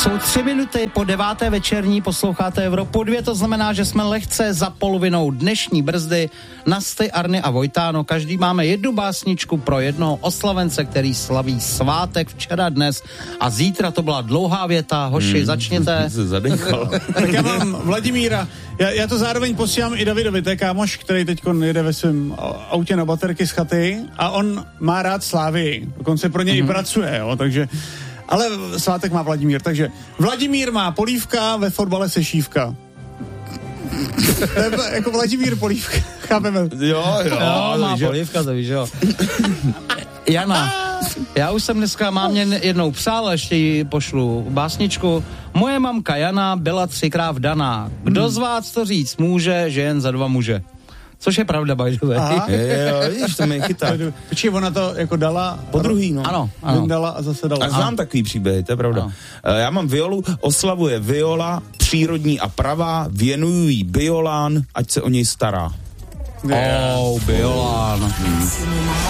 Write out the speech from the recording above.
Jsou 3 minuty po 9. večerní, posloucháte Evropu 2, to znamená, že jsme lehce za polovinou dnešní brzdy. Nasty, Arny a Vojtáno, každý máme jednu básničku pro jednoho oslavence, který slaví svátek včera, dnes a zítra. To byla dlouhá věta, hoši, začněte. Tak já mám Vladimíra, já to zároveň posílám i Davidovi, to je kámoš, který teď jede ve svém autě na baterky z chaty a on má rád Slávii, dokonce pro něj i pracuje, jo, takže... Ale svátek má Vladimír, takže Vladimír má polívka, ve fotbale sešívka. Jako Vladimír polívka, chápeme? Jo, má polívka, to víš, jo. Jana, já už jsem dneska mámě jednou psal, ještě ji pošlu básničku. Moje mamka Jana byla 3krát vdaná. Kdo z vás to říct může, že jen za 2 muže? Což je pravda, by the way. Jo, vidíš, to mě chytá. Počkej, ona to jako dala... Po druhý, no. Ano. Dala a zase dala. A znám takový příběh, to je pravda. Ano. Já mám Violu, oslavuje Viola, přírodní a pravá, věnuju jí Biolán, ať se o něj stará. Biolán.